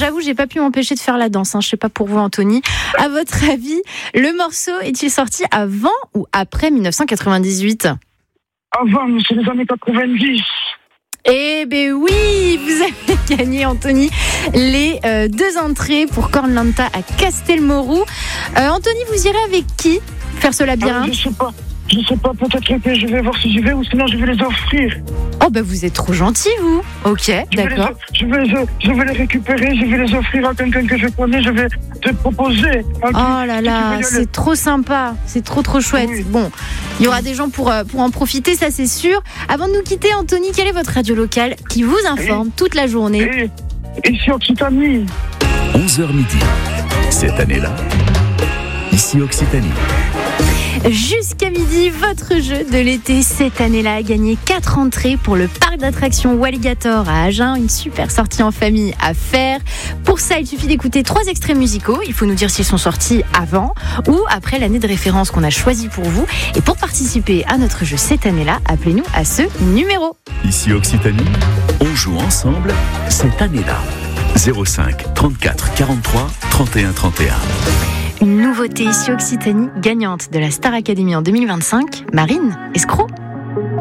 j'avoue, j'ai pas pu m'empêcher de faire la danse. Je sais pas pour vous, Anthony. À votre avis, le morceau est-il sorti avant ou après 1998 ? Avant, c'est les années 90. Eh ben oui, vous avez gagné, Anthony, les 2 entrées pour Cornlanta à Castelmourou. Anthony, vous irez avec qui faire ce labyrinthe ? Je sais pas, peut-être que je vais voir si j'y vais ou sinon je vais les offrir. Oh ben vous êtes trop gentil, vous. Ok, d'accord. Je vais les récupérer, je vais les offrir à quelqu'un que je connais, je vais te proposer. Oh là là, c'est trop sympa, c'est trop chouette. Oui. Bon, il y aura des gens pour en profiter, ça c'est sûr. Avant de nous quitter, Anthony, quelle est votre radio locale qui vous informe toute la journée ? Ici Occitanie. 11h midi. Cette année-là, ici Occitanie. Jusqu'à midi, votre jeu de l'été cette année-là a gagné 4 entrées pour le parc d'attractions Walligator à Agen, une super sortie en famille à faire. Pour ça, il suffit d'écouter 3 extraits musicaux. Il faut nous dire s'ils sont sortis avant ou après l'année de référence qu'on a choisie pour vous. Et pour participer à notre jeu cette année-là, appelez-nous à ce numéro. Ici Occitanie, on joue ensemble cette année-là. 05 34 43 31 31. Une nouveauté ici Occitanie, gagnante de la Star Academy en 2025, Marine Escroc.